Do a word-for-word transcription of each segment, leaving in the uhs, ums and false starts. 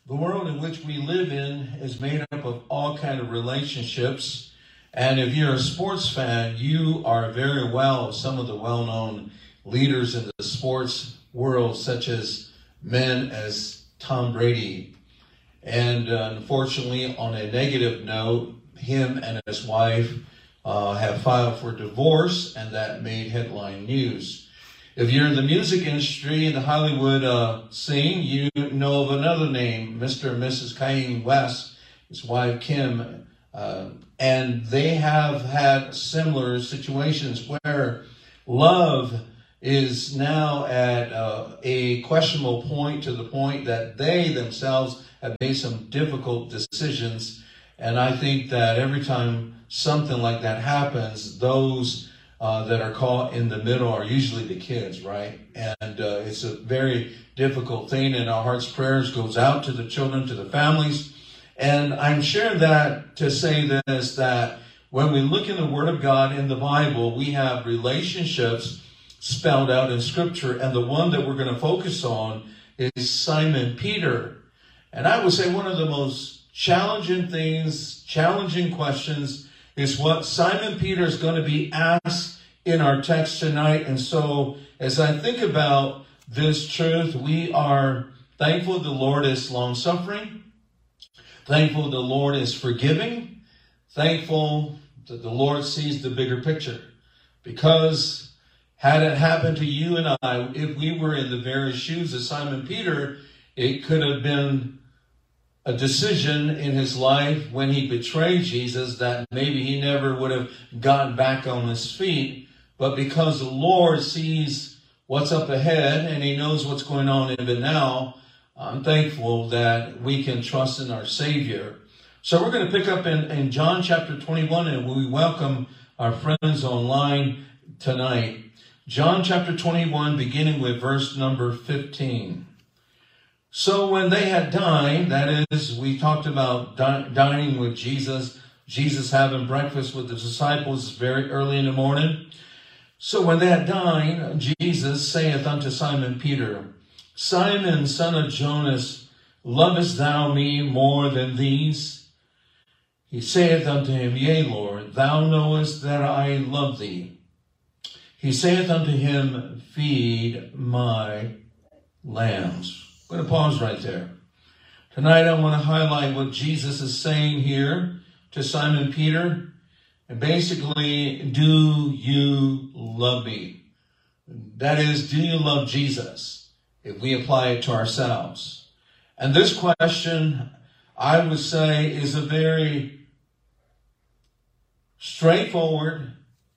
The world in which we live in is made up of all kinds of relationships. And if you're a sports fan, you are very well some of the well-known leaders in the sports world, such as men as Tom Brady. And uh, unfortunately, on a negative note, him and his wife uh, have filed for divorce, and that made headline news. If you're in the music industry, in the Hollywood uh, scene, you know of another name, Mister and Missus Kanye West, his wife Kim, uh, and they have had similar situations where love is now at uh, a questionable point, to the point that they themselves have made some difficult decisions. And I think that every time something like that happens, those Uh, that are caught in the middle are usually the kids, right? And uh, it's a very difficult thing, and our heart's prayers goes out to the children, to the families. And I'm sharing that to say this, that when we look in the Word of God in the Bible, we have relationships spelled out in Scripture, and the one that we're going to focus on is Simon Peter. And I would say one of the most challenging things, challenging questions, is what Simon Peter is going to be asked in our text tonight. And so as I think about this truth, we are thankful the Lord is long-suffering, thankful the Lord is forgiving, thankful that the Lord sees the bigger picture. Because had it happened to you and I, if we were in the very shoes of Simon Peter, it could have been a decision in his life when he betrayed Jesus that maybe he never would have gotten back on his feet. But because the Lord sees what's up ahead and he knows what's going on even now, I'm thankful that we can trust in our Savior. So we're going to pick up in, in John chapter twenty-one, and we welcome our friends online tonight. John chapter twenty-one, beginning with verse number fifteen. So when they had dined, that is, we talked about di- dining with Jesus, Jesus having breakfast with the disciples very early in the morning. So when they had dined, Jesus saith unto Simon Peter, Simon, son of Jonas, lovest thou me more than these? He saith unto him, Yea, Lord, thou knowest that I love thee. He saith unto him, Feed my lambs. I'm going to pause right there. Tonight I want to highlight what Jesus is saying here to Simon Peter. And basically, do you love me? That is, do you love Jesus? If we apply it to ourselves. And this question, I would say, is a very straightforward,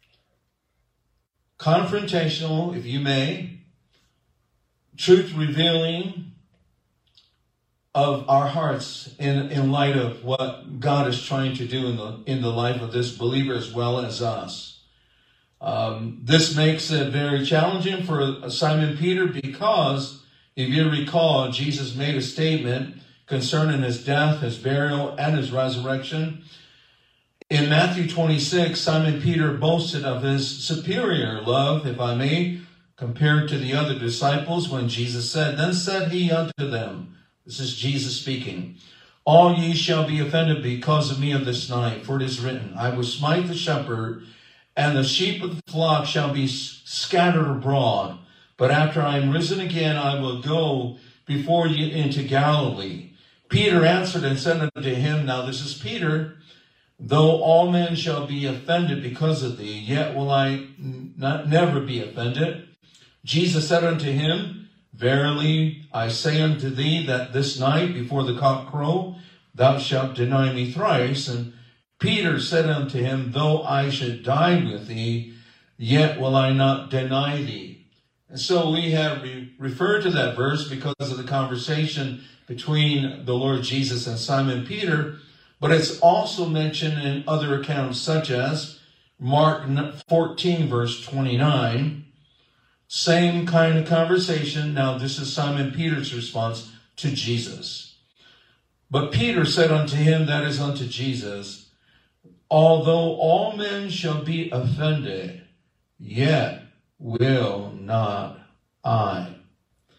confrontational, if you may, truth-revealing of our hearts in, in light of what God is trying to do in the in the life of this believer as well as us. Um, this makes it very challenging for Simon Peter because, if you recall, Jesus made a statement concerning his death, his burial, and his resurrection. In Matthew twenty-six, Simon Peter boasted of his superior love, if I may, compared to the other disciples when Jesus said, Then said he unto them, this is Jesus speaking, All ye shall be offended because of me of this night, for it is written, I will smite the shepherd, and the sheep of the flock shall be scattered abroad. But after I am risen again, I will go before you into Galilee. Peter answered and said unto him, Now this is Peter, Though all men shall be offended because of thee, yet will I not never be offended. Jesus said unto him, Verily I say unto thee that this night before the cock crow, thou shalt deny me thrice. And Peter said unto him, Though I should die with thee, yet will I not deny thee. And so we have re- referred to that verse because of the conversation between the Lord Jesus and Simon Peter. But it's also mentioned in other accounts, such as Mark fourteen, verse twenty-nine. Same kind of conversation. Now, this is Simon Peter's response to Jesus. But Peter said unto him, that is unto Jesus, Although all men shall be offended, yet will not I.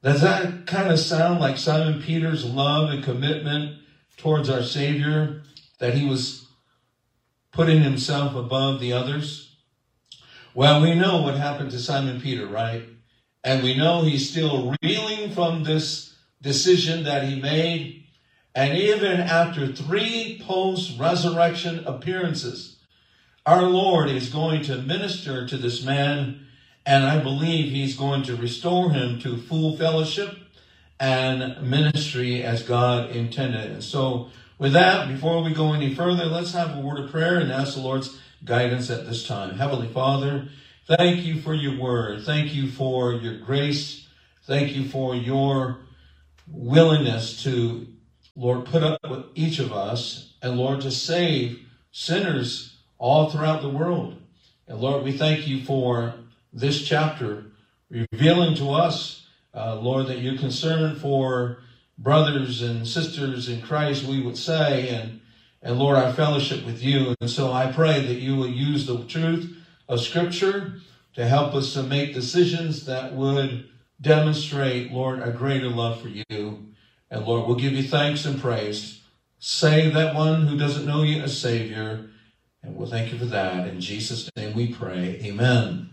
Does that kind of sound like Simon Peter's love and commitment towards our Savior, that he was putting himself above the others? Well, we know what happened to Simon Peter, right? And we know he's still reeling from this decision that he made. And even after three post-resurrection appearances, our Lord is going to minister to this man, and I believe he's going to restore him to full fellowship and ministry as God intended. And so with that, before we go any further, let's have a word of prayer and ask the Lord's guidance at this time. Heavenly Father, thank you for your word. Thank you for your grace. Thank you for your willingness to, Lord, put up with each of us, and Lord, to save sinners all throughout the world. And Lord, we thank you for this chapter revealing to us, uh, Lord, that you're concerned for brothers and sisters in Christ, we would say, and, and Lord, our fellowship with you. And so I pray that you will use the truth of Scripture to help us to make decisions that would demonstrate, Lord, a greater love for you. And Lord, we'll give you thanks and praise. Save that one who doesn't know you as Savior. And we'll thank you for that. In Jesus' name we pray. Amen.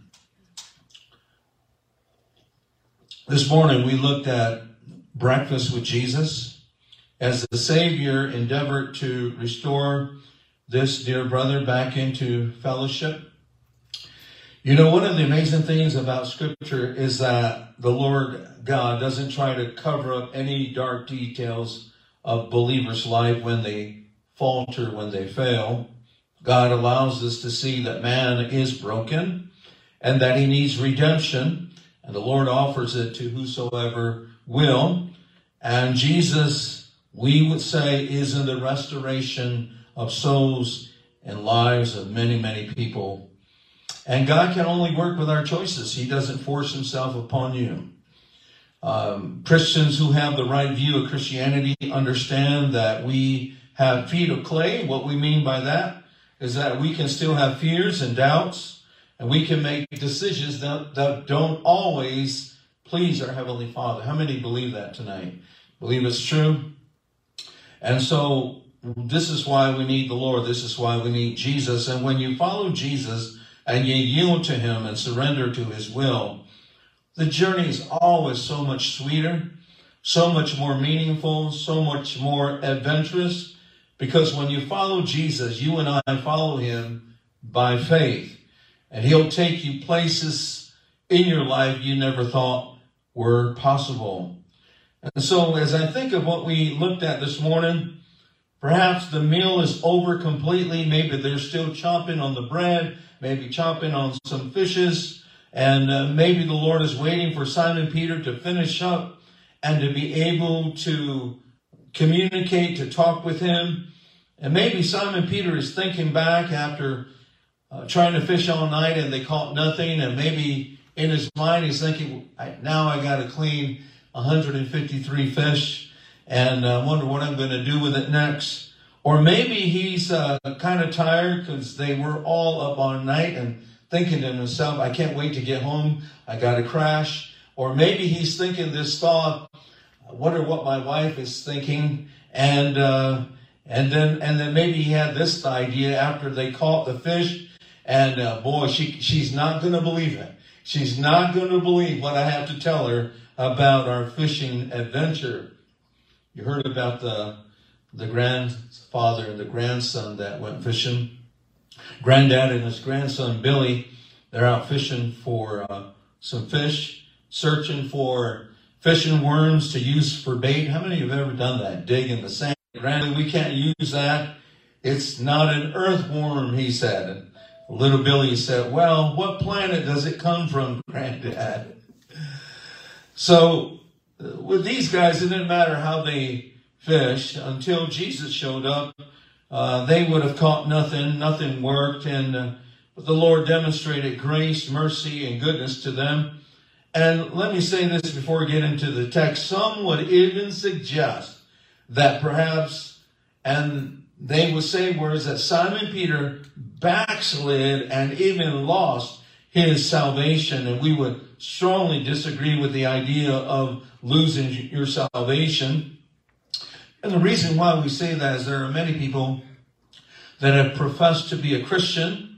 This morning we looked at breakfast with Jesus as the Savior endeavored to restore this dear brother back into fellowship. You know, one of the amazing things about Scripture is that the Lord God doesn't try to cover up any dark details of believers' life when they falter, when they fail. God allows us to see that man is broken and that he needs redemption. And the Lord offers it to whosoever will. And Jesus, we would say, is in the restoration of souls and lives of many, many people. And God can only work with our choices. He doesn't force himself upon you. Um, Christians who have the right view of Christianity understand that we have feet of clay. What we mean by that is that we can still have fears and doubts. And we can make decisions that, that don't always please our Heavenly Father. How many believe that tonight? Believe it's true? And so this is why we need the Lord. This is why we need Jesus. And when you follow Jesus and you yield to him and surrender to his will, the journey is always so much sweeter, so much more meaningful, so much more adventurous. Because when you follow Jesus, you and I follow him by faith. And he'll take you places in your life you never thought were possible. And so as I think of what we looked at this morning, perhaps the meal is over completely. Maybe they're still chomping on the bread, maybe chomping on some fishes. And uh, maybe the Lord is waiting for Simon Peter to finish up and to be able to communicate, to talk with him. And maybe Simon Peter is thinking back after Uh, trying to fish all night and they caught nothing, and maybe in his mind he's thinking, now I got to clean one hundred fifty-three fish and I uh, wonder what I'm going to do with it next. Or maybe he's uh, kind of tired because they were all up all night and thinking to himself, I can't wait to get home, I got to crash. Or maybe he's thinking this thought, I wonder what my wife is thinking. And uh, and then and then maybe he had this idea after they caught the fish. And uh, boy, she she's not going to believe it. She's not going to believe what I have to tell her about our fishing adventure. You heard about the the grandfather and the grandson that went fishing. Granddad and his grandson, Billy, they're out fishing for uh, some fish, searching for fishing worms to use for bait. How many of you have ever done that? Dig in the sand. Granted, we can't use that. It's not an earthworm, he said. Little Billy said, well, what planet does it come from, Granddad? So with these guys, it didn't matter how they fished until Jesus showed up. Uh, they would have caught nothing. Nothing worked. And uh, the Lord demonstrated grace, mercy, and goodness to them. And let me say this before we get into the text. Some would even suggest that perhaps, and they would say words that Simon Peter backslid and even lost his salvation. And we would strongly disagree with the idea of losing your salvation. And the reason why we say that is there are many people that have professed to be a Christian.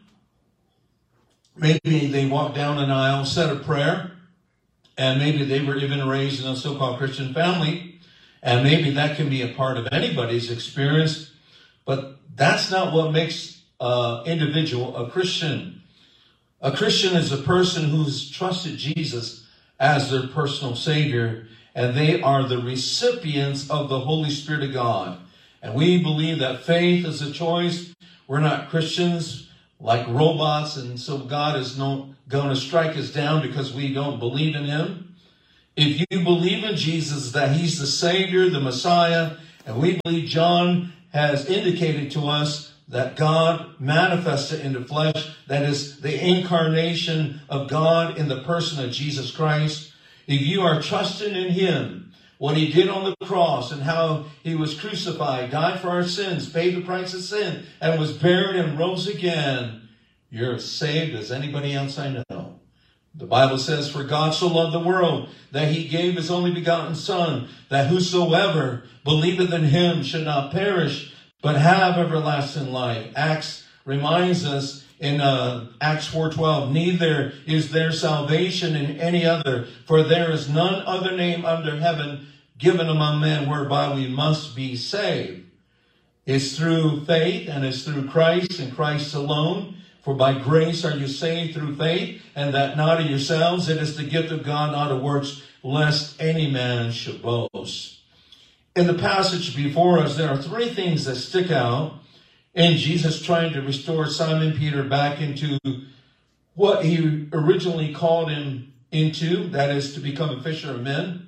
Maybe they walked down an aisle, said a prayer, and maybe they were even raised in a so-called Christian family. And maybe that can be a part of anybody's experience. But that's not what makes an individual a Christian. A Christian is a person who's trusted Jesus as their personal Savior, and they are the recipients of the Holy Spirit of God. And we believe that faith is a choice. We're not Christians like robots, and so God is no, going to strike us down because we don't believe in him. If you believe in Jesus, that he's the Savior, the Messiah, and we believe John has indicated to us that God manifested in the flesh, that is the incarnation of God in the person of Jesus Christ. If you are trusting in him, what he did on the cross and how he was crucified, died for our sins, paid the price of sin, and was buried and rose again, you're saved as anybody else I know. The Bible says, for God so loved the world that he gave his only begotten Son, that whosoever believeth in him should not perish, but have everlasting life. Acts reminds us in uh, Acts four twelve, neither is there salvation in any other, for there is none other name under heaven given among men whereby we must be saved. It's through faith, and it's through Christ and Christ alone. For by grace are you saved through faith, and that not of yourselves. It is the gift of God, not of works, lest any man should boast. In the passage before us, there are three things that stick out in Jesus trying to restore Simon Peter back into what he originally called him into, that is to become a fisher of men.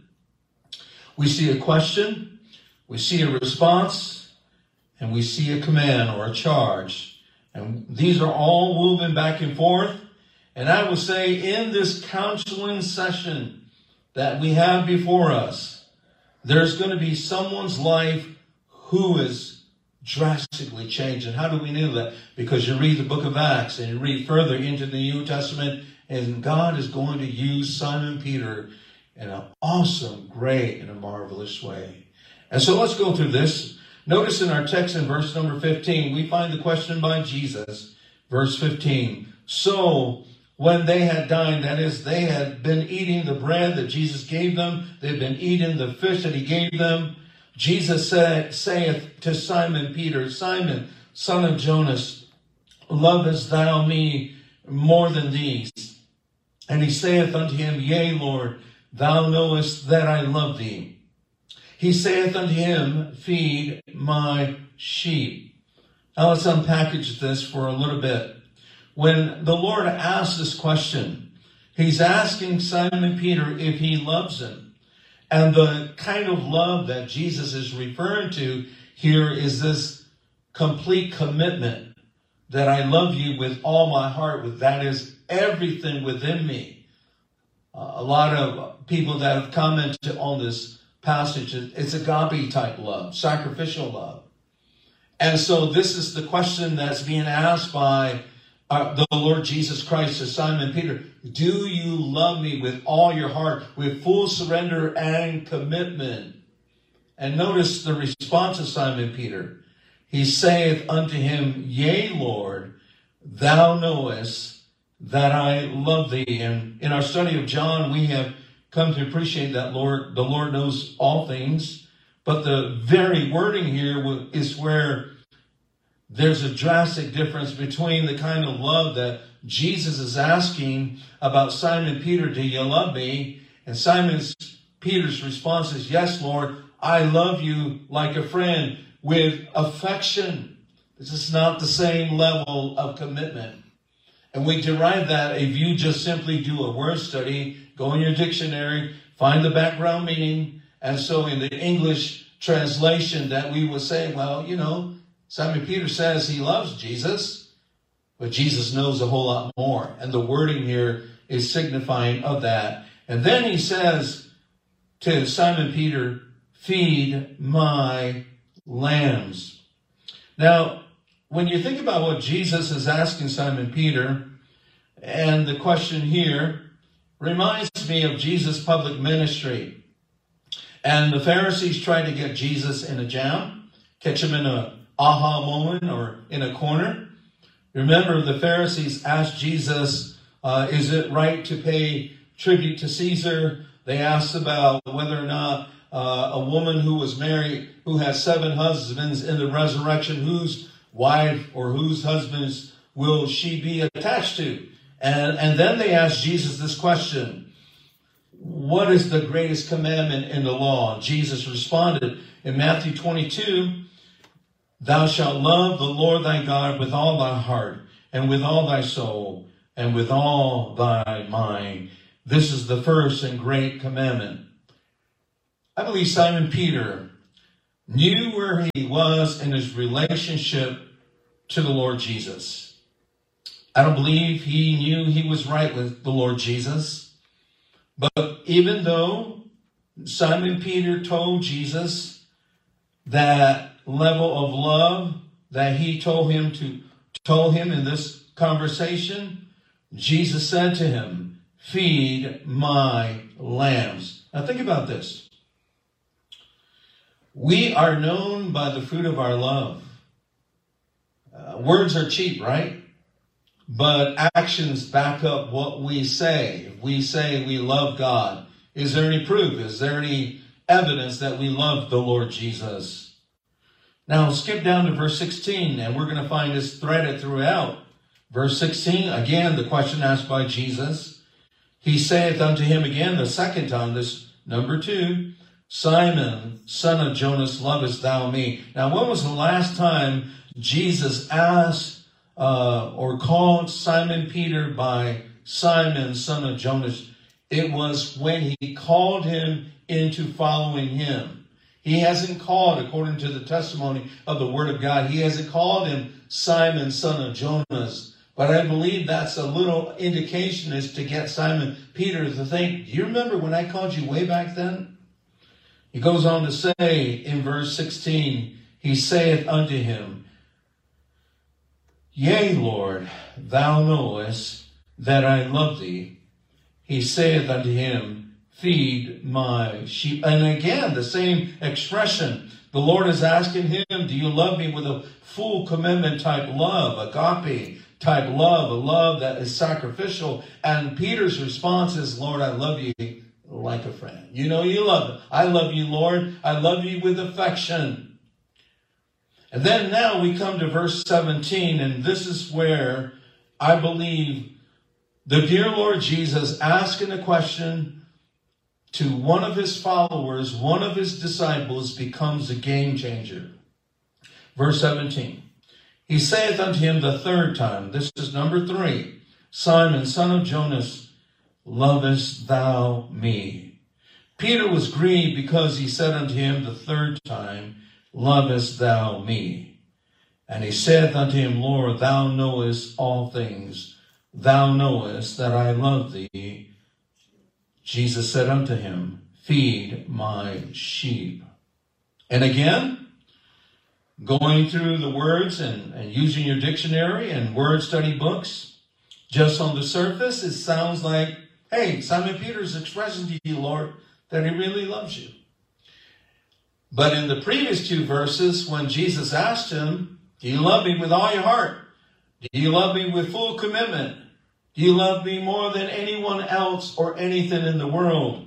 We see a question, we see a response, and we see a command or a charge. And these are all moving back and forth. And I would say in this counseling session that we have before us, there's going to be someone's life who is drastically changed. And how do we know that? Because you read the book of Acts and you read further into the New Testament, and God is going to use Simon Peter in an awesome, great, and a marvelous way. And so let's go through this. Notice in our text in verse number fifteen, we find the question by Jesus. Verse fifteen, so when they had dined, that is, they had been eating the bread that Jesus gave them, they'd been eating the fish that he gave them, Jesus said, saith to Simon Peter, Simon, son of Jonas, lovest thou me more than these? And he saith unto him, yea, Lord, thou knowest that I love thee. He saith unto him, feed my sheep. Now let's unpackage this for a little bit. When the Lord asks this question, he's asking Simon Peter if he loves him. And the kind of love that Jesus is referring to here is this complete commitment that I love you with all my heart, with that is everything within me. Uh, a lot of people that have commented on this passage, it's agape type love, sacrificial love. And so this is the question that's being asked by uh, the Lord Jesus Christ to Simon Peter. Do you love me with all your heart, with full surrender and commitment? And notice the response of Simon Peter. He saith unto him, yea, Lord, thou knowest that I love thee. And in our study of John, we have come to appreciate that Lord, the Lord knows all things. But the very wording here is where there's a drastic difference between the kind of love that Jesus is asking about Simon Peter, do you love me? And Simon Peter's response is, yes, Lord, I love you like a friend with affection. This is not the same level of commitment. And we derive that if you just simply do a word study, go in your dictionary, find the background meaning. And so in the English translation that we would say, well, you know, Simon Peter says he loves Jesus, but Jesus knows a whole lot more. And the wording here is signifying of that. And then he says to Simon Peter, feed my lambs. Now, when you think about what Jesus is asking Simon Peter, And the question here reminds me of Jesus' public ministry. And the Pharisees tried to get Jesus in a jam, catch him in a aha moment or in a corner. Remember, the Pharisees asked Jesus, uh, is it right to pay tribute to Caesar? They asked about whether or not uh, a woman who was married, who has seven husbands in the resurrection, whose wife or whose husbands will she be attached to? And, and then they asked Jesus this question: what is the greatest commandment in the law? Jesus responded in Matthew twenty-two, thou shalt love the Lord thy God with all thy heart, and with all thy soul, and with all thy mind. This is the first and great commandment. I believe Simon Peter knew where he was in his relationship to the Lord Jesus. I don't believe he knew he was right with the Lord Jesus. But even though Simon Peter told Jesus that level of love that he told him to told him in this conversation, Jesus said to him, feed my lambs. Now think about this. We are known by the fruit of our love. Uh, words are cheap, right? But actions back up what we say. If we say we love God, is there any proof? Is there any evidence that we love the Lord Jesus? Now skip down to verse sixteen, and we're going to find this threaded throughout. Verse sixteen, again, the question asked by Jesus. He saith unto him again the second time, this number two, Simon, son of Jonas, lovest thou me? Now, when was the last time Jesus asked uh, or called Simon Peter by Simon, son of Jonas? It was when he called him into following him. He hasn't called, according to the testimony of the Word of God, he hasn't called him Simon, son of Jonas. But I believe that's a little indication is to get Simon Peter to think, do you remember when I called you way back then? He goes on to say in verse sixteen, he saith unto him, yea, Lord, thou knowest that I love thee. He saith unto him, feed my sheep. And again, the same expression. The Lord is asking him, do you love me with a full commitment type love, agape type love, a love that is sacrificial? And Peter's response is, Lord, I love you like a friend. You know you love it. I love you, Lord. I love you with affection. And then now we come to verse seventeen, and this is where I believe the dear Lord Jesus asking a question to one of his followers, one of his disciples, becomes a game changer. Verse seventeen. He saith unto him the third time, this is number three, Simon, son of Jonas, lovest thou me? Peter was grieved because he said unto him the third time, lovest thou me? And he saith unto him, Lord, thou knowest all things. Thou knowest that I love thee. Jesus said unto him, feed my sheep. And again, going through the words and, and using your dictionary and word study books, just on the surface, it sounds like, hey, Simon Peter is expressing to you, Lord, that he really loves you. But in the previous two verses, when Jesus asked him, do you love me with all your heart? Do you love me with full commitment? Do you love me more than anyone else or anything in the world?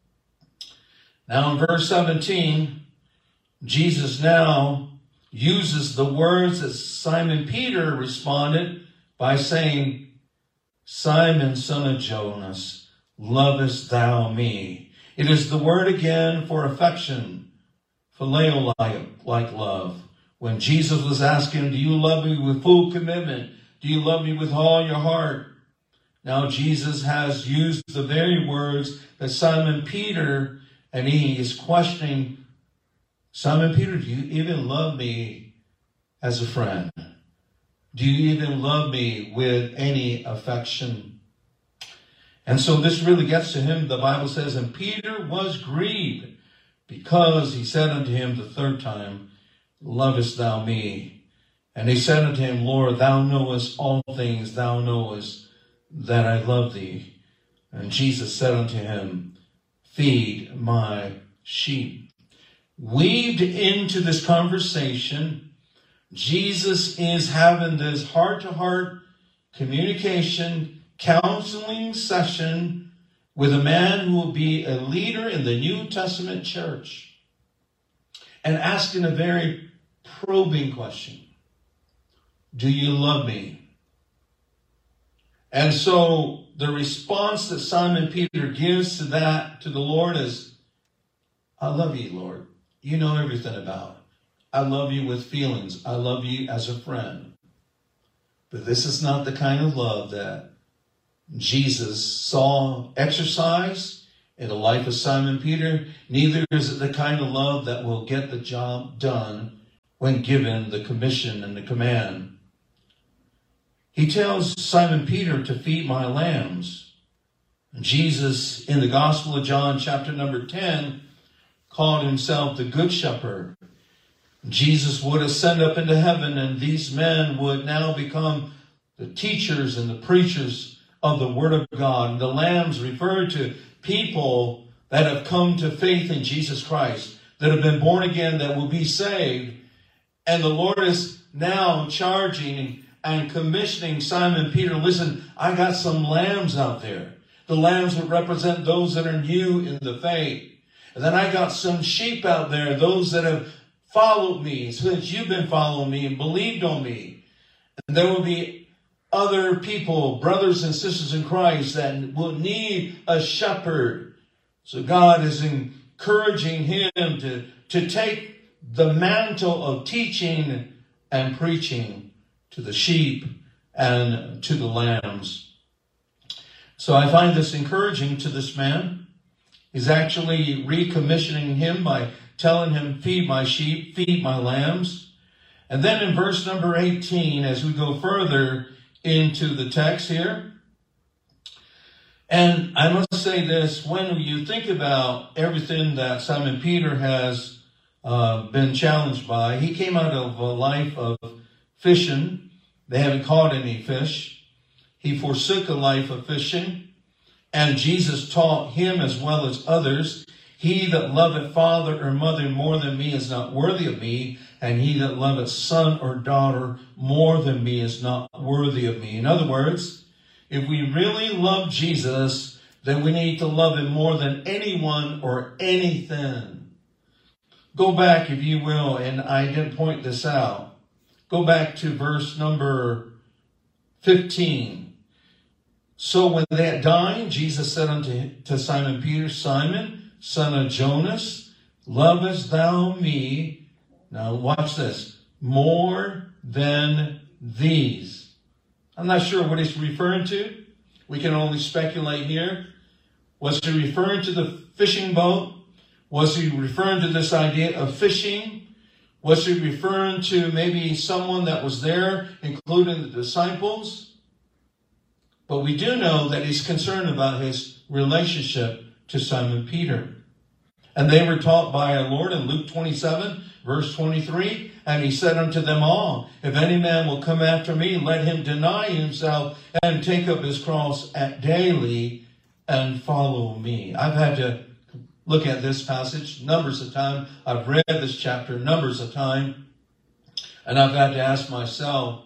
Now in verse seventeen, Jesus now uses the words that Simon Peter responded by saying, Simon, son of Jonas, lovest thou me? It is the word again for affection, phileo-like love. When Jesus was asking, do you love me with full commitment? Do you love me with all your heart? Now Jesus has used the very words that Simon Peter, and he is questioning, Simon Peter, do you even love me as a friend? Do you even love me with any affection? And so this really gets to him. The Bible says, and Peter was grieved because he said unto him the third time, lovest thou me? And he said unto him, Lord, thou knowest all things. Thou knowest that I love thee? And Jesus said unto him, feed my sheep. Weaved into this conversation, Jesus is having this heart-to-heart communication, counseling session with a man who will be a leader in the New Testament church, and asking a very probing question. Do you love me? And so the response that Simon Peter gives to that, to the Lord, is, I love you, Lord. You know everything about it. I love you with feelings. I love you as a friend. But this is not the kind of love that Jesus saw exercise in the life of Simon Peter. Neither is it the kind of love that will get the job done when given the commission and the command. He tells Simon Peter to feed my lambs. Jesus, in the Gospel of John, chapter number ten, called himself the Good Shepherd. Jesus would ascend up into heaven, and these men would now become the teachers and the preachers of the Word of God. The lambs refer to people that have come to faith in Jesus Christ, that have been born again, that will be saved. And the Lord is now charging and commissioning Simon Peter, listen, I got some lambs out there. The lambs would represent those that are new in the faith. And then I got some sheep out there, those that have followed me, since you've been following me and believed on me. And there will be other people, brothers and sisters in Christ, that will need a shepherd. So God is encouraging him to, to take the mantle of teaching and preaching to the sheep and to the lambs. So I find this encouraging to this man. He's actually recommissioning him by telling him, feed my sheep, feed my lambs. And then in verse number eighteen, as we go further into the text here, and I must say this, when you think about everything that Simon Peter has uh, been challenged by, he came out of a life of fishing. They haven't caught any fish. He forsook a life of fishing. And Jesus taught him as well as others, he that loveth father or mother more than me is not worthy of me, and he that loveth son or daughter more than me is not worthy of me. In other words, if we really love Jesus, then we need to love him more than anyone or anything. Go back, if you will, and I didn't point this out. Go back to verse number fifteen. So when they had dined, Jesus said unto to Simon Peter, Simon, son of Jonas, lovest thou me? Now watch this. More than these. I'm not sure what he's referring to. We can only speculate here. Was he referring to the fishing boat? Was he referring to this idea of fishing? Was he referring to maybe someone that was there, including the disciples? But we do know that he's concerned about his relationship to Simon Peter. And they were taught by our Lord in Luke twenty-seven, verse twenty-three. And he said unto them all, if any man will come after me, let him deny himself and take up his cross at daily and follow me. I've had to look at this passage numbers of times. I've read this chapter numbers of times. And I've had to ask myself,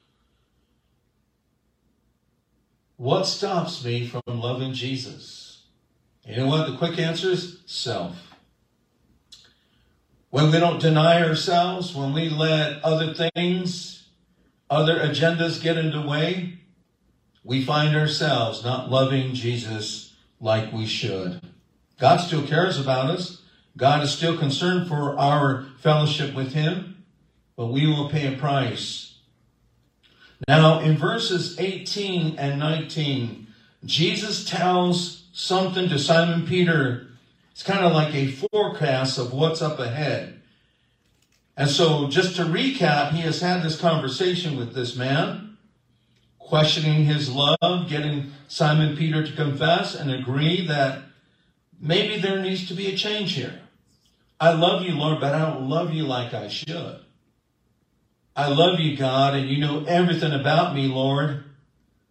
what stops me from loving Jesus? You know what? The quick answer is self. When we don't deny ourselves, when we let other things, other agendas get in the way, we find ourselves not loving Jesus like we should. God still cares about us. God is still concerned for our fellowship with him, but we will pay a price. Now, in verses eighteen and nineteen, Jesus tells something to Simon Peter. It's kind of like a forecast of what's up ahead. And so, just to recap, he has had this conversation with this man, questioning his love, getting Simon Peter to confess and agree that maybe there needs to be a change here. I love you, Lord, but I don't love you like I should. I love you, God, and you know everything about me, Lord.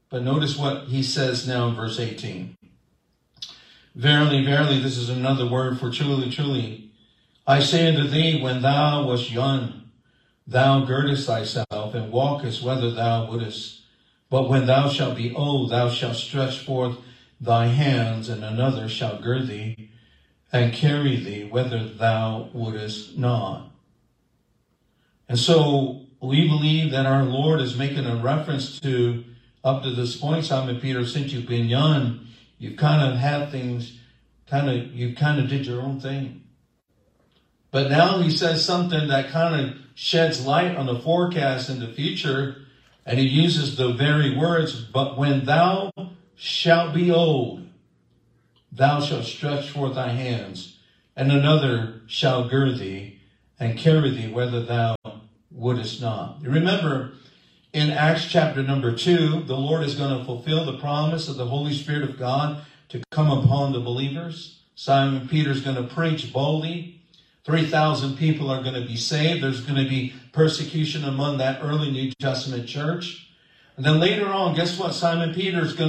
But notice what he says now in verse eighteen. Verily, verily, this is another word for truly, truly. I say unto thee, when thou wast young, thou girdest thyself, and walkest whither thou wouldest. But when thou shalt be old, thou shalt stretch forth thy hands, and another shall gird thee, and carry thee whither thou wouldest not. And so we believe that our Lord is making a reference to, up to this point, Simon Peter, since you've been young, you've kind of had things, kind of, you kind of did your own thing. But now he says something that kind of sheds light on the forecast in the future, and he uses the very words, but when thou shalt be old, thou shalt stretch forth thy hands, and another shall gird thee, and carry thee whither thou wouldest not. You remember, in Acts chapter number two, the Lord is going to fulfill the promise of the Holy Spirit of God to come upon the believers. Simon Peter's going to preach boldly. three thousand people are going to be saved. There's going to be persecution among that early New Testament church. And then later on, guess what? Simon Peter is going